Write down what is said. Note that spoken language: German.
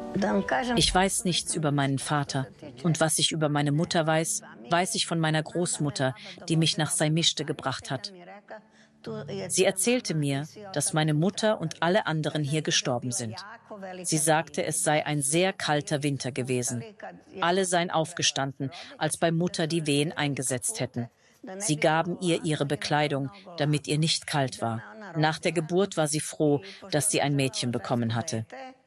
Ich weiß nichts über meinen Vater. Und was ich über meine Mutter weiß, weiß ich von meiner Großmutter, die mich nach Saimischte gebracht hat. Sie erzählte mir, dass meine Mutter und alle anderen hier gestorben sind. Sie sagte, es sei ein sehr kalter Winter gewesen. Alle seien aufgestanden, als bei Mutter die Wehen eingesetzt hätten. Sie gaben ihr ihre Bekleidung, damit ihr nicht kalt war. Nach der Geburt war sie froh, dass sie ein Mädchen bekommen hatte.